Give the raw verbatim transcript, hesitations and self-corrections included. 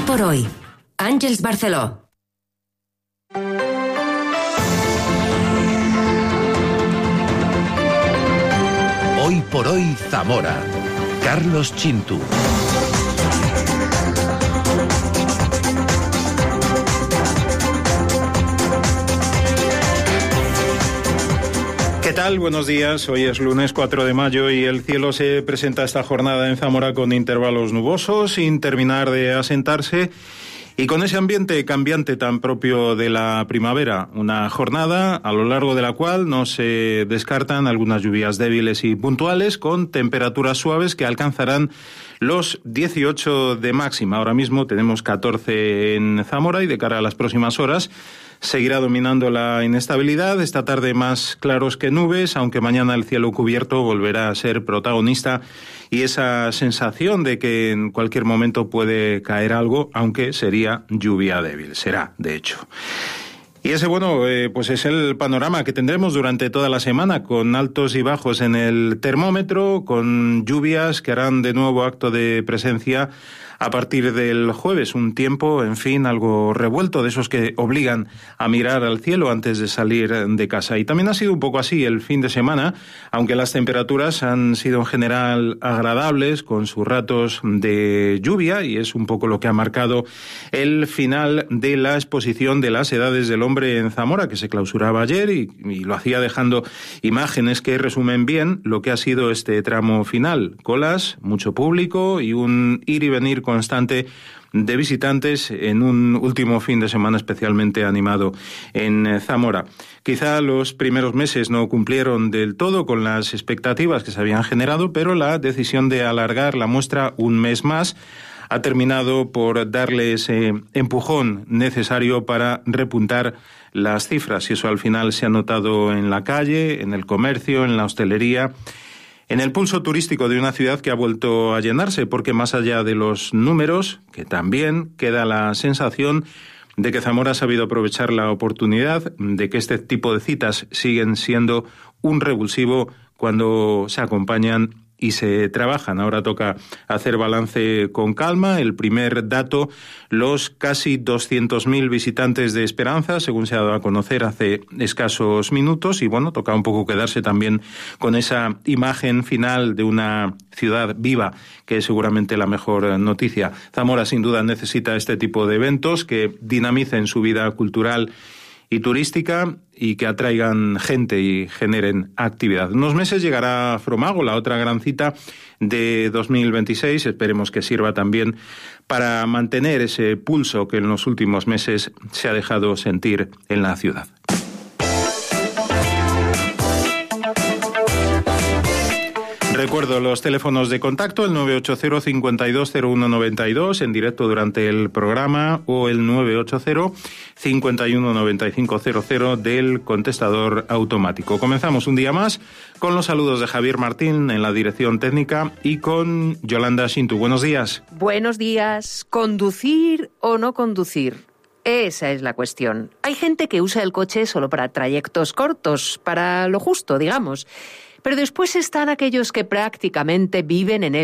por hoy. Àngels Barceló. Hoy por hoy Zamora. Carlos Chintu. ¿Qué tal? Buenos días. Hoy es lunes cuatro de mayo y el cielo se presenta esta jornada en Zamora con intervalos nubosos, sin terminar de asentarse, y con ese ambiente cambiante tan propio de la primavera. Una jornada a lo largo de la cual no se descartan algunas lluvias débiles y puntuales, con temperaturas suaves que alcanzarán los dieciocho de máxima. Ahora mismo tenemos catorce en Zamora y de cara a las próximas horas seguirá dominando la inestabilidad. Esta tarde más claros que nubes, aunque mañana el cielo cubierto volverá a ser protagonista, y esa sensación de que en cualquier momento puede caer algo, aunque sería lluvia débil. Será, de hecho. Y ese, bueno, eh, pues es el panorama que tendremos durante toda la semana, con altos y bajos en el termómetro, con lluvias que harán de nuevo acto de presencia a partir del jueves. Un tiempo, en fin, algo revuelto, de esos que obligan a mirar al cielo antes de salir de casa. Y también ha sido un poco así el fin de semana, aunque las temperaturas han sido en general agradables, con sus ratos de lluvia, y es un poco lo que ha marcado el final de la exposición de las edades del hombre en Zamora, que se clausuraba ayer, y, y lo hacía dejando imágenes que resumen bien lo que ha sido este tramo final. Colas, mucho público y un ir y venir constante de visitantes en un último fin de semana especialmente animado en Zamora. Quizá los primeros meses no cumplieron del todo con las expectativas que se habían generado, pero la decisión de alargar la muestra un mes más ha terminado por darle ese empujón necesario para repuntar las cifras, y eso al final se ha notado en la calle, en el comercio, en la hostelería, en el pulso turístico de una ciudad que ha vuelto a llenarse, porque más allá de los números, que también queda la sensación de que Zamora ha sabido aprovechar la oportunidad, de que este tipo de citas siguen siendo un revulsivo cuando se acompañan y se trabajan. Ahora toca hacer balance con calma. El primer dato, los casi doscientos mil visitantes de Esperanza, según se ha dado a conocer hace escasos minutos, y bueno, toca un poco quedarse también con esa imagen final de una ciudad viva, que es seguramente la mejor noticia. Zamora sin duda necesita este tipo de eventos que dinamicen su vida cultural y turística y que atraigan gente y generen actividad. En unos meses llegará Fromago, la otra gran cita de dos mil veintiséis. Esperemos que sirva también para mantener ese pulso que en los últimos meses se ha dejado sentir en la ciudad. Recuerdo los teléfonos de contacto, el nueve ocho cero, cincuenta y dos cero uno noventa y dos en directo durante el programa, o el nueve ocho cero, cincuenta y uno noventa y cinco cero cero del contestador automático. Comenzamos un día más con los saludos de Javier Martín en la dirección técnica y con Yolanda Shintu. Buenos días. Buenos días. ¿Conducir o no conducir? Esa es la cuestión. Hay gente que usa el coche solo para trayectos cortos, para lo justo, digamos. Pero después están aquellos que prácticamente viven en él.